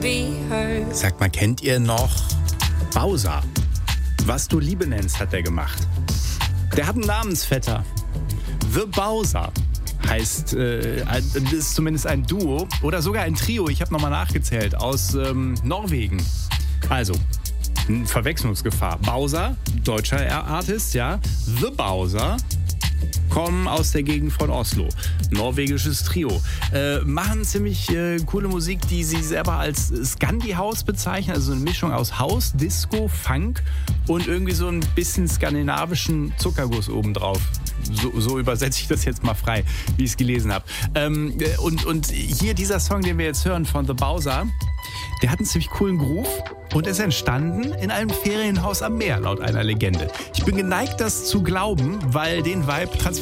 be heard. Sagt mal, kennt ihr noch Bowser? Was du Liebe nennst, hat er gemacht. Der hat einen Namensvetter. The Bowser heißt, das ist zumindest ein Duo oder sogar ein Trio, ich habe nochmal nachgezählt, aus Norwegen. Also, Verwechslungsgefahr. Bowser, deutscher Artist, ja. The Bowser kommen aus der Gegend von Oslo. Norwegisches Trio. Machen ziemlich coole Musik, die sie selber als Scandi-House bezeichnen. Also eine Mischung aus House, Disco, Funk und irgendwie so ein bisschen skandinavischen Zuckerguss obendrauf. So übersetze ich das jetzt mal frei, wie ich es gelesen habe. Und hier dieser Song, den wir jetzt hören von The Bowser, der hat einen ziemlich coolen Groove und ist entstanden in einem Ferienhaus am Meer, laut einer Legende. Ich bin geneigt, das zu glauben, weil den Vibe transferiert